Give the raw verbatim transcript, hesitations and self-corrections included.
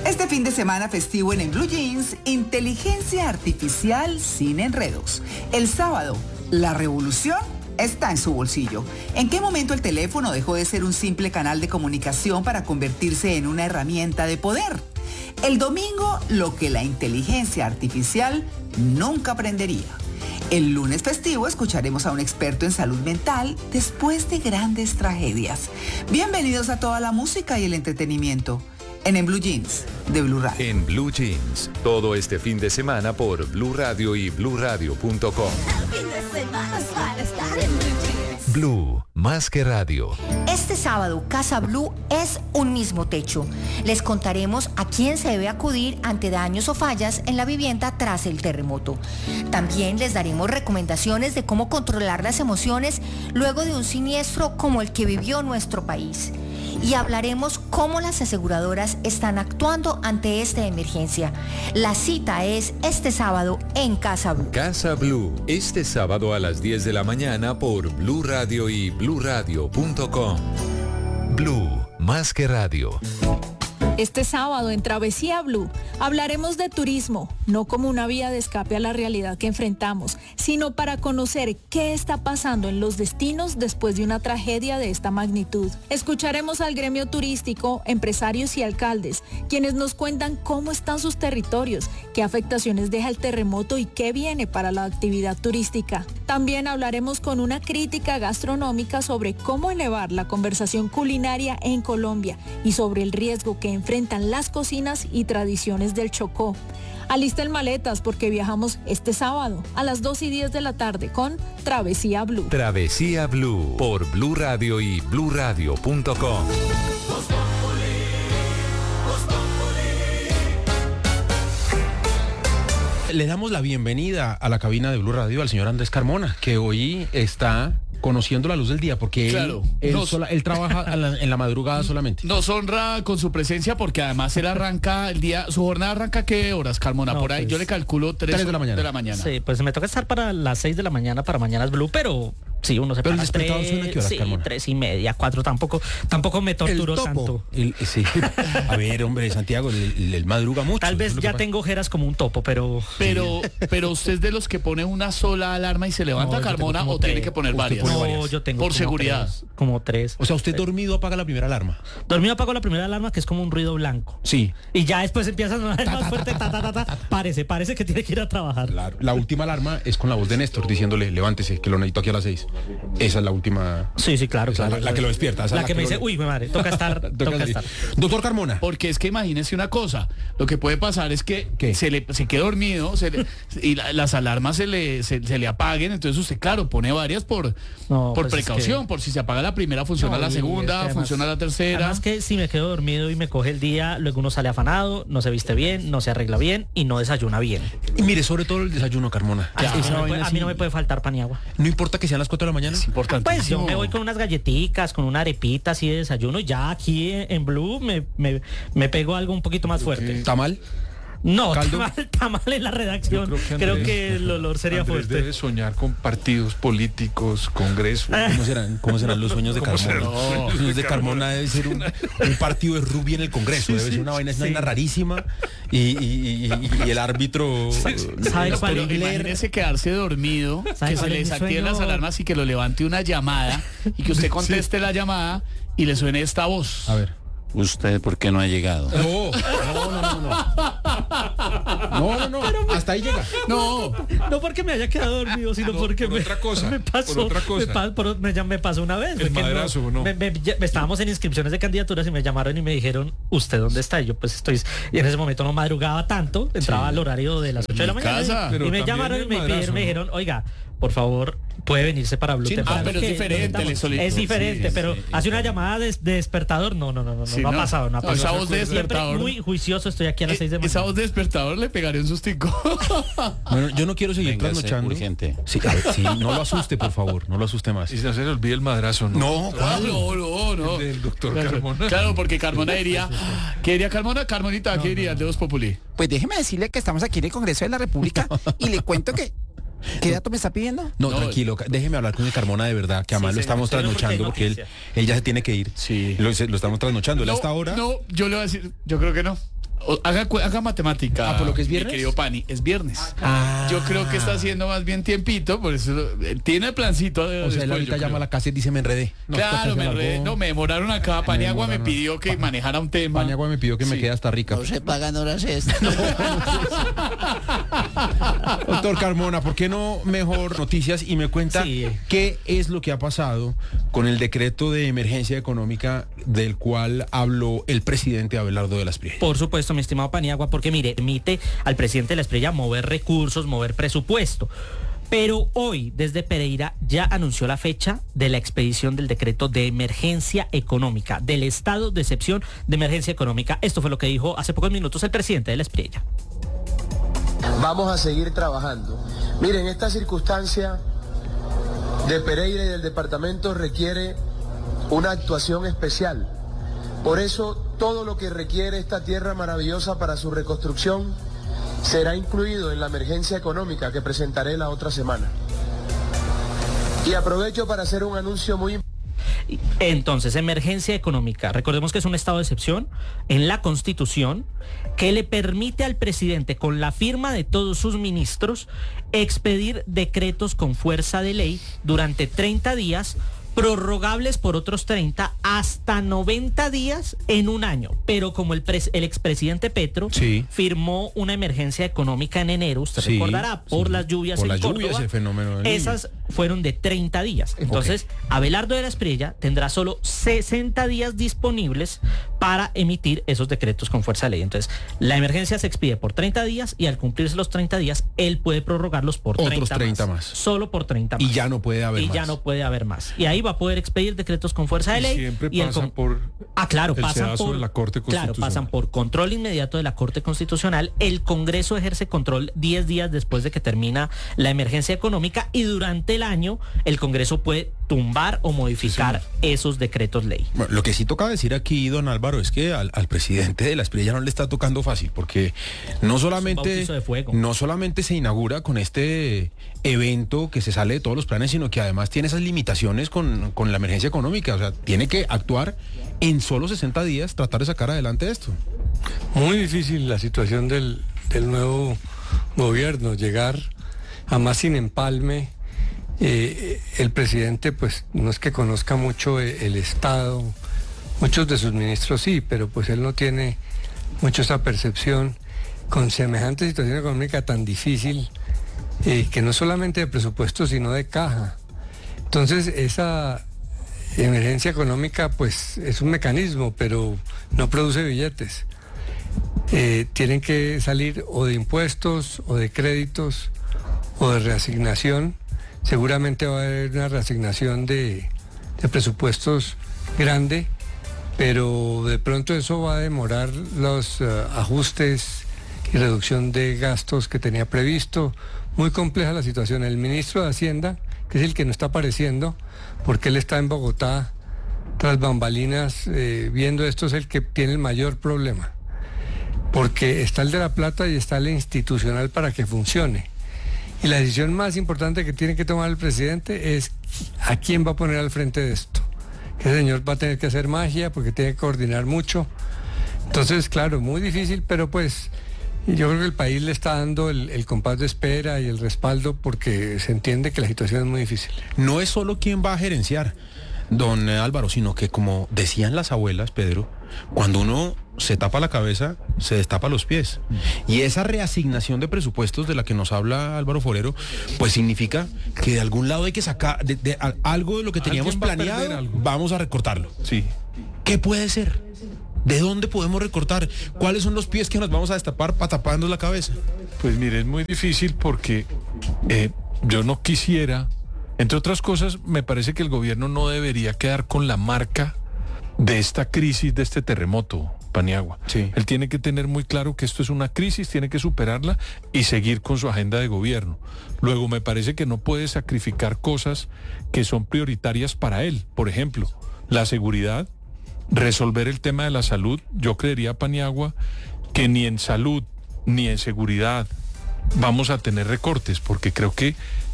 Este fin de semana festivo en En Blue Jeans, inteligencia artificial sin enredos. El sábado, la revolución está en su bolsillo. ¿En qué momento el teléfono dejó de ser un simple canal de comunicación para convertirse en una herramienta de poder? El domingo, lo que la inteligencia artificial nunca aprendería. El lunes festivo escucharemos a un experto en salud mental después de grandes tragedias. Bienvenidos a toda la música y el entretenimiento en En Blue Jeans de Blue Radio. En Blue Jeans, todo este fin de semana por Blue Radio y blue radio punto com. Blue, más que radio. Este sábado, Casa Blue es un mismo techo. Les contaremos a quién se debe acudir ante daños o fallas en la vivienda tras el terremoto. También les daremos recomendaciones de cómo controlar las emociones luego de un siniestro como el que vivió nuestro país. Y hablaremos cómo las aseguradoras están actuando ante esta emergencia. La cita es este sábado en Casa Blue. Casa Blue, este sábado a las diez de la mañana por Blue Radio y blue radio punto com. Blue, más que radio. Este sábado en Travesía Blue hablaremos de turismo, no como una vía de escape a la realidad que enfrentamos, sino para conocer qué está pasando en los destinos después de una tragedia de esta magnitud. Escucharemos al gremio turístico, empresarios y alcaldes, quienes nos cuentan cómo están sus territorios, qué afectaciones deja el terremoto y qué viene para la actividad turística. También hablaremos con una crítica gastronómica sobre cómo elevar la conversación culinaria en Colombia y sobre el riesgo que enfrentan las cocinas y tradiciones del Chocó. Alisten maletas porque viajamos este sábado a las dos y diez de la tarde con Travesía Blue. Travesía Blue por Blue Radio y blue radio punto com. Le damos la bienvenida a la cabina de Blue Radio al señor Andrés Carmona, que hoy está conociendo la luz del día, porque claro, él, él, nos, sola, él trabaja a la, en la madrugada solamente. Nos honra con su presencia porque además él arranca el día, su jornada arranca ¿qué horas, Carmona? No, Por ahí pues, yo le calculo tres de la mañana. de la mañana. Sí, pues me toca estar para las seis de la mañana, para mañana es Blue, pero sí, uno se pero para el despertador tres, suena, ¿qué horas, sí, Carmona? tres y media, cuatro, tampoco, tampoco me torturo el topo. tanto. El, sí. A ver, hombre, Santiago, el, el madruga mucho. Tal vez ya tengo ojeras como un topo, pero... Pero, pero usted es de los que pone una sola alarma y se levanta, No, Carmona, o tres. tiene que poner Usted varias. pone No, varias. yo tengo Por como seguridad. tres, como tres. O sea, usted dormido apaga la primera alarma. Dormido apago la primera alarma, que es como un ruido blanco. Sí. Y ya después empieza a sonar más fuerte, ta, ta, ta, ta. Parece, parece que tiene que ir a trabajar. La, la última alarma es con la voz de Néstor diciéndole, levántese, que lo necesito aquí a las seis. Esa es la última. Sí, sí, claro, Esa claro. es la, la que lo despierta. Esa La, es que, me lo- dice, uy, mi madre, toca estar, Toca toca salir. estar. Doctor Carmona. Porque es que imagínese una cosa, lo que puede pasar es que ¿Qué? se le se quede dormido se le, y la- las alarmas se le se, se le apaguen, entonces usted claro pone varias por No, por pues es precaución, que- por si se apaga la primera funciona No, la y es segunda, que además- funciona la tercera. Además que si me quedo dormido y me coge el día, luego uno sale afanado, no se viste bien, no se arregla bien y no desayuna bien. Y mire, sobre todo el desayuno, Carmona. A, mí Esa no me vaina puede, a sí- mí no me puede faltar pan y agua. No importa que sean las cuatro de la mañana. Es importante. Pues yo me voy con unas galletitas, con una arepita así de desayuno y ya aquí en Blue me, me, me pego algo un poquito más fuerte. ¿Tamal? No, ¿Caldo? tamal, tamal en la redacción. Yo Creo, creo que, que Andrés- el olor sería Andrés fuerte. debe soñar con partidos políticos, congresos. ¿Cómo serán, cómo serán los sueños de ¿Cómo Carmona? serán Los sueños de Carmona debe ser un, un partido de rugby en el Congreso. Debe ser una vaina, es una sí. vaina rarísima. Y, y- y- y el árbitro. ¿Sabe cuál Pero es? imagínese quedarse dormido, ¿Sabe que se cuál le es mi desactiven sueño? las alarmas y que lo levante una llamada y que usted conteste la llamada y le suene esta voz. A ver. ¿Usted por qué no ha llegado? No, no, no, no, no. No, no, no. Hasta ahí llega. No, No porque me haya quedado dormido, sino No, porque por me, otra cosa, me pasó. por otra cosa. Me, pa- por- me llam- me pasó una vez. El fue que madrazo, ¿no? Me, me- ya- estábamos en inscripciones de candidaturas y me llamaron y me dijeron, ¿usted dónde está? Y yo pues estoy. Y en ese momento no madrugaba tanto, entraba al horario de las ocho de la Mi mañana. casa. Y Pero me también llamaron y el me, madrazo, pidieron, me ¿no? dijeron, oiga, por favor, puede venirse para Blue Sí, temprano, ah, pero es que diferente, necesitamos". le solicito. Es diferente, Sí, pero sí, hace una llamada de, de despertador, no, no, no, no, Sí, no, ha no. pasado, no ha No, pasado. esa voz de Siempre despertador. muy juicioso, estoy aquí a las seis de la esa mañana. voz de despertador le pegaría un sustico. Bueno, yo no quiero seguir Véngase, trasnochando. urgente. Sí, a ver, sí, no lo asuste, por favor. No lo asuste más. Y no se le olvide el madrazo, ¿no? No, Ah, no, no, no. El del doctor Claro, Carmona. claro, porque Carmona diría, ¿qué diría Carmona? Carmonita, ¿qué diría de Voz Populi? Pues déjeme decirle que estamos aquí en el Congreso de la República y le cuento que... ¿Qué dato me está pidiendo? No, No, tranquilo, ca- déjeme hablar con el Carmona de verdad, que además Sí, lo señor, estamos señor, porque trasnochando hay porque él, noticia. él ya se tiene que ir. Sí. Lo, se- lo estamos trasnochando. Él No, hasta ahora. no, yo le voy a decir, yo creo que no. O- Haga, cu- haga matemática. Ah, ¿por lo que es viernes? Mi querido Pani, es viernes. Ah. Yo creo que está haciendo más bien tiempito, por eso eh, tiene el plancito. De, O sea, él después, ahorita yo llama creo. a la casa y dice, me enredé. No, esto Claro, se me alargó. enredé. No, me demoraron acá. Paniagua me, demoraron. pidió que manejara un tema. Paniagua me pidió que me Sí. quede hasta rica. No se pagan horas extras. Doctor Carmona, ¿por qué no mejor noticias y me cuenta Sí. qué es lo que ha pasado con el decreto de emergencia económica del cual habló el presidente Abelardo de la Espriella? Por supuesto, mi estimado Paniagua, porque mire, permite al presidente de la Espriella mover recursos, mover presupuesto. Pero hoy, desde Pereira, ya anunció la fecha de la expedición del decreto de emergencia económica, del estado de excepción de emergencia económica. Esto fue lo que dijo hace pocos minutos el presidente de la Espriella. Vamos a seguir trabajando. Miren, esta circunstancia de Pereira y del departamento requiere una actuación especial. Por eso, todo lo que requiere esta tierra maravillosa para su reconstrucción será incluido en la emergencia económica que presentaré la otra semana. Y aprovecho para hacer un anuncio muy importante. Entonces, emergencia económica. Recordemos que es un estado de excepción en la Constitución que le permite al presidente, con la firma de todos sus ministros, expedir decretos con fuerza de ley durante treinta días, prorrogables por otros treinta hasta noventa días en un año. Pero como el, pres- el expresidente Petro Sí. firmó una emergencia económica en enero, usted Sí, recordará, por sí. las lluvias Por en las Córdoba, lluvias, el fenómeno del Niño. esas fueron de treinta días. Entonces, Abelardo de la Espriella tendrá solo sesenta días disponibles para emitir esos decretos con fuerza de ley. Entonces, la emergencia se expide por treinta días y al cumplirse los treinta días, él puede prorrogarlos por Otros treinta, treinta más. más. Solo por treinta más. Y ya no puede haber Y más. ya no puede haber más. Y ahí va a poder expedir decretos con fuerza de Y ley. siempre y el pasan con- por Ah, claro, el pasan sedazo por de la Corte Claro, Constitucional. pasan por control inmediato de la Corte Constitucional. El Congreso ejerce control diez días después de que termina la emergencia económica y durante el año el Congreso puede tumbar o modificar esos decretos ley. Bueno, lo que sí toca decir aquí, don Álvaro, es que al, al presidente de la Espriella no le está tocando fácil, porque no solamente, bautizo de fuego. no solamente se inaugura con este evento que se sale de todos los planes, sino que además tiene esas limitaciones con, con la emergencia económica. O sea, tiene que actuar en solo sesenta días, tratar de sacar adelante esto. Muy difícil la situación del, del nuevo gobierno, llegar a más sin empalme. Eh, el presidente pues no es que conozca mucho el, el Estado, muchos de sus ministros sí, pero pues él no tiene mucho esa percepción con semejante situación económica tan difícil, eh, que no solamente de presupuesto sino de caja. Entonces esa emergencia económica pues es un mecanismo, pero no produce billetes. Eh, tienen que salir o de impuestos o de créditos o de reasignación. Seguramente va a haber una reasignación de, de presupuestos grande, pero de pronto eso va a demorar los uh, ajustes y reducción de gastos que tenía previsto. Muy compleja la situación. El ministro de Hacienda, que es el que no está apareciendo, porque él está en Bogotá tras bambalinas eh, viendo esto, es el que tiene el mayor problema, porque está el de la plata y está el institucional para que funcione. Y la decisión más importante que tiene que tomar el presidente es a quién va a poner al frente de esto. Ese señor va a tener que hacer magia porque tiene que coordinar mucho. Entonces, claro, muy difícil, pero pues yo creo que el país le está dando el, el compás de espera y el respaldo porque se entiende que la situación es muy difícil. No es solo quién va a gerenciar, don Álvaro, sino que como decían las abuelas, Pedro, cuando uno se tapa la cabeza, se destapa los pies. Y esa reasignación de presupuestos de la que nos habla Álvaro Forero, pues significa que de algún lado hay que sacar de, de, a, algo de lo que teníamos Alguien va a perder planeado, algo. vamos a recortarlo. Sí. ¿Qué puede ser? ¿De dónde podemos recortar? ¿Cuáles son los pies que nos vamos a destapar para taparnos la cabeza? Pues mire, es muy difícil porque eh, yo no quisiera, entre otras cosas, me parece que el gobierno no debería quedar con la marca de esta crisis, de este terremoto, Paniagua. Sí. Él tiene que tener muy claro que esto es una crisis, tiene que superarla y seguir con su agenda de gobierno. Luego, me parece que no puede sacrificar cosas que son prioritarias para él. Por ejemplo, la seguridad, resolver el tema de la salud. Yo creería, Paniagua, que ni en salud ni en seguridad vamos a tener recortes, porque creo que